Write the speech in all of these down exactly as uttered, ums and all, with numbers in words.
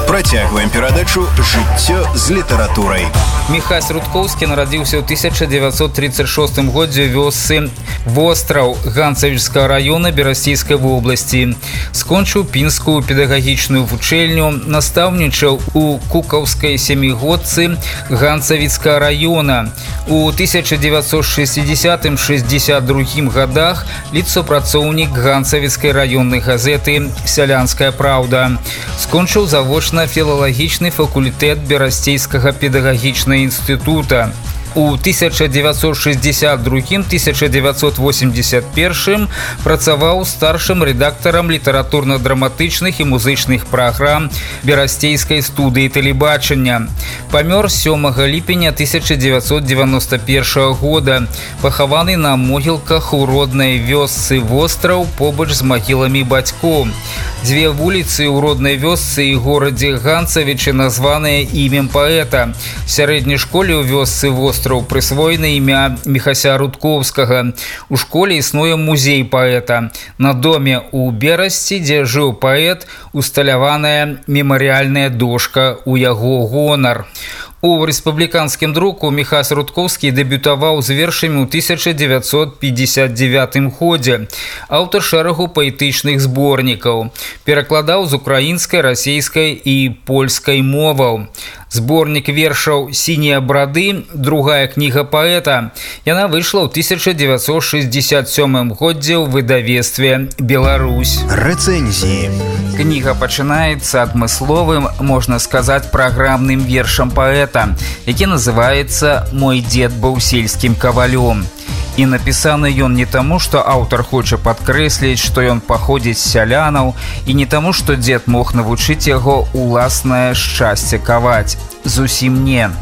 Працягваем перадачу «Жыццё з літаратурай». Міхась Рудкоўскі нарадзіўся ў тысяча дзевяцьсот тридцать шостым годзе ў вёсцы Востраў Ганцавічскага района Берасцейскай вобласці. Скончыў пінскую педагагічную вучэльню, настаўнічаў у Кукаўскай сямігодцы Ганцавіцкага района. У тысяча дзевяцьсот шэсцідзесятым — шэсцьдзесят другім годах ліцапрацоўнік Ганцавіцкай раённай газеты «Сялянская правда». Скончыў завочна філалагічны факультэт Берасцейскага педагагічнага інстытута. У тысяча дзевяцьсот шэсцьдзесят другім — тысяча дзевяцьсот восемьдесят первым працаваў старшым рэдактарам літаратурна-драматычных і музычных праграм Берасцейскай студыі тэлебачання. Памёр сёмага ліпеня тысяча дзевяцьсот девяносто первого года, пахаваны на могілках у роднай вёсцы Востраў побач з магіламі бацькоў. Дзве вуліцы ў роднай вёсцы і горадзе Ганцавічы названыя імем паэта. В сярэдняй школе ў вёсцы Востраў прысвоена імя Міхася Рудкоўскага. У школе існуе музей паэта. На доме ў Берасці, дзе жыў паэт, усталяваная мемарыяльная дошка ў яго гонар. У рэспубліканскім друку Міхась Рудкоўскі дэбютаваў з вершамі ў тысяча дзевяцьсот пятьдесят девятым годзе. Аўтар шэрагу паэтычных зборнікаў. Перакладаў з украінскай, расейскай і польскай моваў. Зборнік вершаў «Сінія брады», другая кніга паэта. Яна выйшла ў тысяча дзевяцьсот шэсцьдесят сёмым годзе ў выдавецтве «Беларусь». Рэцэнзіі. Кніга пачынаецца адмысловым, можна сказаць, праграмным вершам паэта, які называецца «Мой дзед быў сельскім кавалём». І напісаны ён не таму, што аўтар хоча падкрэсліць, што ён паходзіць з сялянаў, і не таму, што дзед мог навучыць яго уласнае шчасце каваць. Зусім не.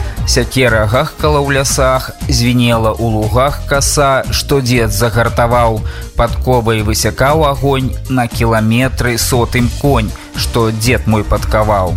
Сякера гахкала ў лясах, звінела ў лугах каса, што дзед загартаваў, пад кобай высякаў агонь, на кіламетры сотым конь, што дзед мой падкаваў.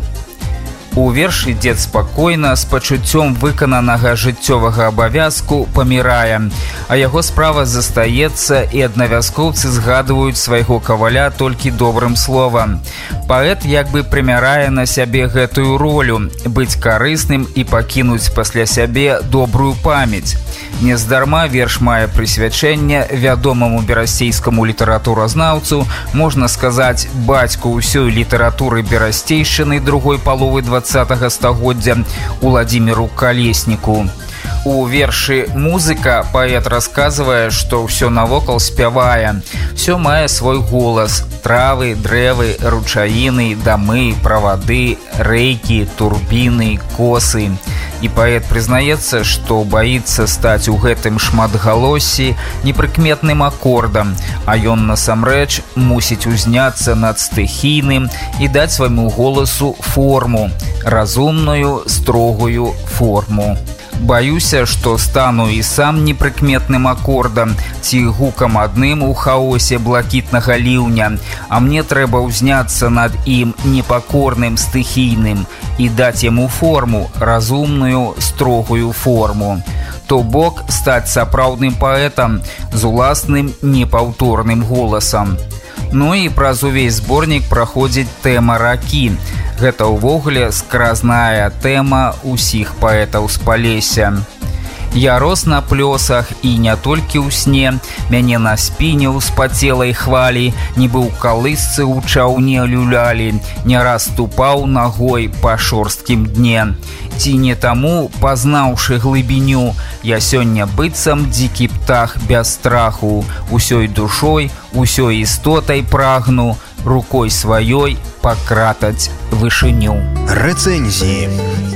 У вершы дзед спакойна, з пачуццём выкананага жыццёвага абавязку памірае, а яго справа застаецца, і аднавяскоўцы згадваюць свайго каваля толькі добрым словам. Паэт як бы прымярае на сябе гэтую ролю – быць карысным і пакінуць пасля сябе добрую памяць. Нездарма верш мае прысвячэнне вядомаму берасцейскаму літаратуразнаўцу, можна сказаць, бацьку ўсёй літаратуры берасцейшчыны другой паловы двадцатага стагоддзя Уладзіміру Калесніку. У вершы «Музыка» паэт расказвае, што ўсё навокал спявае. Всё мае свой голас – травы, дрэвы, ручаіны, дамы, правады, рэйкі, турбіны, косы. І паэт прызнаецца, што баіцца стаць у гэтым шматгалоссі непрыкметным акордам, а ён насамрэч мусіць узняцца над стыхійным і даць свайму голасу форму – разумную, строгую форму. Баюся, што стану і сам непрыкметным акордам ці гукам адным у хаосе блакітнага ліўня, а мне трэба ўзняцца над ім непакорным стыхійным і даць яму форму, разумную, строгую форму. То бок стаць сапраўдным паэтам з уласным непаўторным голасам. Ну і праз увесь зборнік праходзіць тэма ракі. Гэта ўвогуле скразная тэма ўсіх паэтаў з Палесся. Я рос на плёсах і не толькі ў сне, мяне на спіне ў спацелай хвалі, нібы ў калысцы ў чаўне люлялі, не раз ступаў нагой па шорсткім дне. Ці не таму, пазнаўшы глыбіню, я сёння быццам дзікі птах без страху, усёй душой, усёй істотай прагну, рукой сваёй пакратаць вышыню. Рэцэнзіі.